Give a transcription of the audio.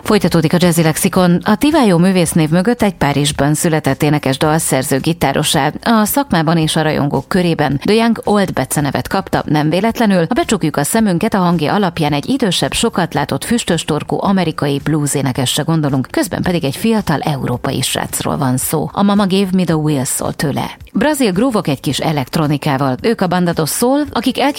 Folytatódik a Jazzy Lexikon. A Tivályó művésznév mögött egy Párizsban született énekes, dalszerző, gitáros áll. A szakmában és a rajongók körében The Young Old becenevet kapta, nem véletlenül. Ha becsukjuk a szemünket, a hangja alapján egy idősebb, sokat látott füstös torkú amerikai blues énekesre gondolunk, közben pedig egy fiatal európai srácról van szó. A Mama Gave Me The Wheels szól tőle. Brazil groove-ok egy kis elektronikával. Ők a Banda do Sol, akik